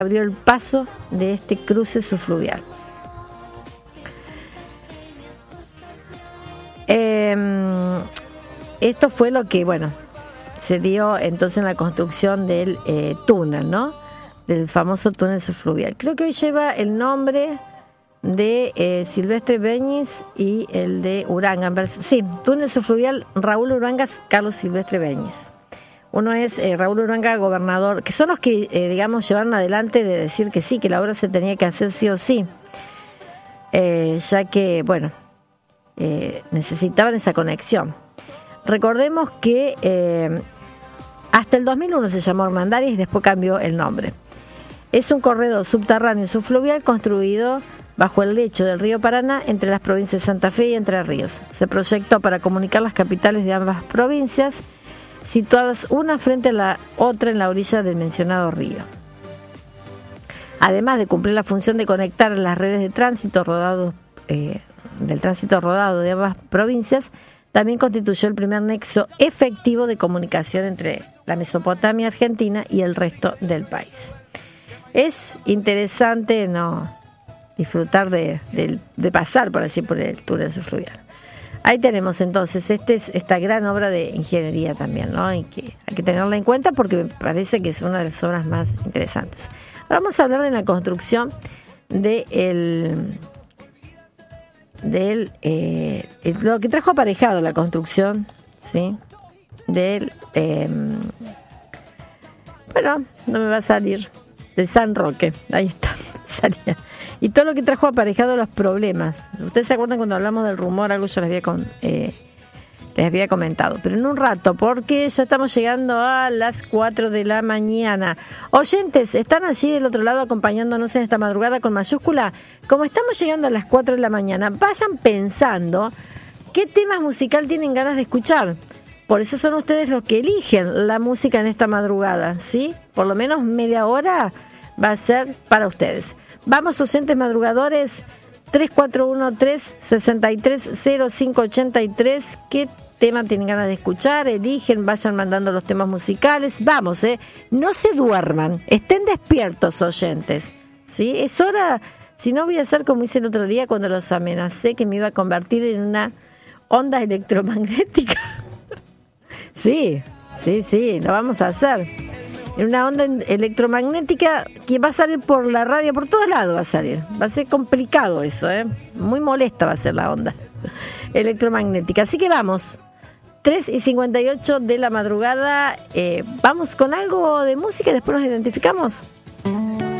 abrió el paso de este cruce subfluvial. Esto fue lo que, se dio entonces en la construcción del túnel, ¿no? Del famoso túnel subfluvial. Creo que hoy lleva el nombre de Silvestre Beñis y el de Uranga. Sí, túnel subfluvial Raúl Urangas, Carlos Silvestre Beñis. Uno es Raúl Uranga, gobernador, que son los que, llevaron adelante de decir que sí, que la obra se tenía que hacer sí o sí, ya que, necesitaban esa conexión. Recordemos que hasta el 2001 se llamó Hernandarias y después cambió el nombre. Es un corredor subterráneo subfluvial construido bajo el lecho del río Paraná entre las provincias de Santa Fe y Entre Ríos. Se proyectó para comunicar las capitales de ambas provincias, situadas una frente a la otra en la orilla del mencionado río. Además de cumplir la función de conectar las redes de tránsito rodado de ambas provincias, también constituyó el primer nexo efectivo de comunicación entre la Mesopotamia argentina y el resto del país. Es interesante disfrutar de pasar por el túnel subfluvial. Ahí tenemos entonces esta gran obra de ingeniería también, ¿no? Y que hay que tenerla en cuenta porque me parece que es una de las obras más interesantes. Ahora vamos a hablar de la construcción lo que trajo aparejado la construcción, ¿sí? No me va a salir, del San Roque, ahí está, salía. Y todo lo que trajo aparejado los problemas. Ustedes se acuerdan cuando hablamos del rumor, algo yo les había comentado. Pero en un rato, porque ya estamos llegando a las 4 de la mañana. Oyentes, ¿están allí del otro lado acompañándonos en esta madrugada con mayúscula? Como estamos llegando a las 4 de la mañana, vayan pensando qué tema musical tienen ganas de escuchar. Por eso son ustedes los que eligen la música en esta madrugada, ¿sí? Por lo menos media hora va a ser para ustedes. Vamos, oyentes madrugadores, 3413-630583. ¿Qué tema tienen ganas de escuchar? Eligen, vayan mandando los temas musicales. Vamos, no se duerman, estén despiertos, oyentes, ¿sí? Es hora, si no voy a hacer como hice el otro día cuando los amenacé que me iba a convertir en una onda electromagnética. Sí, lo vamos a hacer. En una onda electromagnética que va a salir por la radio, por todos lados va a salir. Va a ser complicado eso, muy molesta va a ser la onda electromagnética. Así que vamos, 3:58 de la madrugada, vamos con algo de música y después nos identificamos.